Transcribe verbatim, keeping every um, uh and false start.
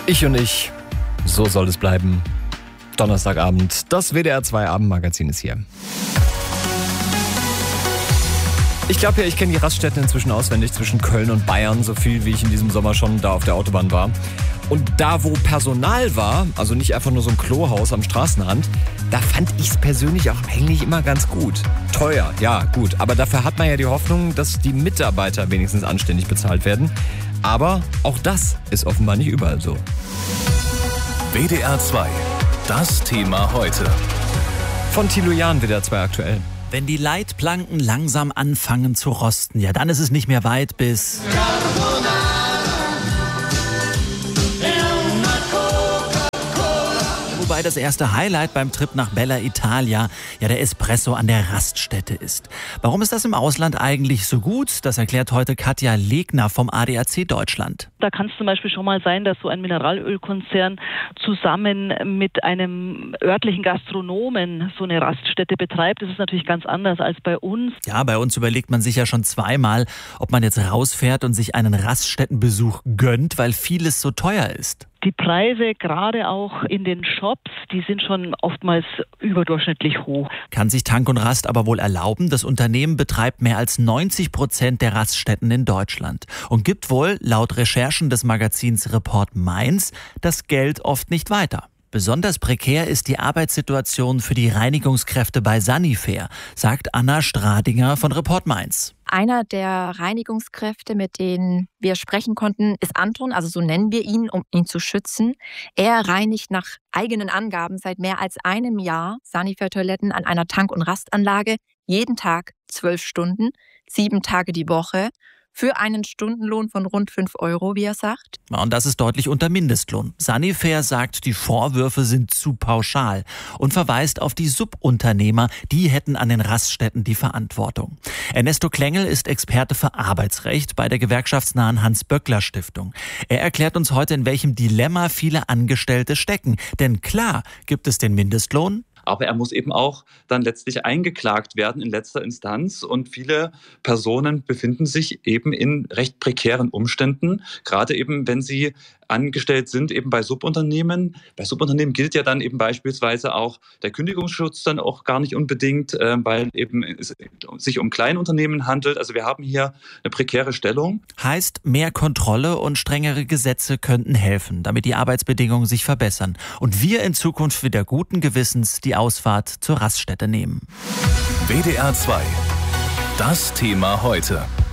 Ich und ich, so soll es bleiben. Donnerstagabend, das W D R zwei Abendmagazin ist hier. Ich glaube ja, ich kenne die Raststätten inzwischen auswendig zwischen Köln und Bayern, so viel wie ich in diesem Sommer schon da auf der Autobahn war. Und da, wo Personal war, also nicht einfach nur so ein Klohaus am Straßenrand, da fand ich es persönlich auch eigentlich immer ganz gut. Teuer, ja, gut, aber dafür hat man ja die Hoffnung, dass die Mitarbeiter wenigstens anständig bezahlt werden. Aber auch das ist offenbar nicht überall so. W D R zwei, das Thema heute. Von Thilo Jahn, W D R zwei aktuell. Wenn die Leitplanken langsam anfangen zu rosten, ja, dann ist es nicht mehr weit bis... Wobei das erste Highlight beim Trip nach Bella Italia ja der Espresso an der Raststätte ist. Warum ist das im Ausland eigentlich so gut? Das erklärt heute Katja Legner vom A D A C Deutschland. Da kann es zum Beispiel schon mal sein, dass so ein Mineralölkonzern zusammen mit einem örtlichen Gastronomen so eine Raststätte betreibt. Das ist natürlich ganz anders als bei uns. Ja, bei uns überlegt man sich ja schon zweimal, ob man jetzt rausfährt und sich einen Raststättenbesuch gönnt, weil vieles so teuer ist. Die Preise, gerade auch in den Shops, die sind schon oftmals überdurchschnittlich hoch. Kann sich Tank und Rast aber wohl erlauben. Das Unternehmen betreibt mehr als neunzig Prozent der Raststätten in Deutschland und gibt wohl, laut Recherchen des Magazins Report Mainz, das Geld oft nicht weiter. Besonders prekär ist die Arbeitssituation für die Reinigungskräfte bei Sanifair, sagt Anna Stradinger von Report Mainz. Einer der Reinigungskräfte, mit denen wir sprechen konnten, ist Anton, also so nennen wir ihn, um ihn zu schützen. Er reinigt nach eigenen Angaben seit mehr als einem Jahr Sanifair-Toiletten an einer Tank- und Rastanlage, jeden Tag zwölf Stunden, sieben Tage die Woche, für einen Stundenlohn von rund fünf Euro, wie er sagt. Und das ist deutlich unter Mindestlohn. Sanifair sagt, die Vorwürfe sind zu pauschal und verweist auf die Subunternehmer, die hätten an den Raststätten die Verantwortung. Ernesto Klengel ist Experte für Arbeitsrecht bei der gewerkschaftsnahen Hans-Böckler-Stiftung. Er erklärt uns heute, in welchem Dilemma viele Angestellte stecken. Denn klar gibt es den Mindestlohn, aber er muss eben auch dann letztlich eingeklagt werden in letzter Instanz. Und viele Personen befinden sich eben in recht prekären Umständen, gerade eben, wenn sie angestellt sind, eben bei Subunternehmen. Bei Subunternehmen gilt ja dann eben beispielsweise auch der Kündigungsschutz dann auch gar nicht unbedingt, äh, weil eben es sich um Kleinunternehmen handelt. Also wir haben hier eine prekäre Stellung. Heißt, mehr Kontrolle und strengere Gesetze könnten helfen, damit die Arbeitsbedingungen sich verbessern und wir in Zukunft wieder guten Gewissens die Ausfahrt zur Raststätte nehmen. W D R zwei, das Thema heute.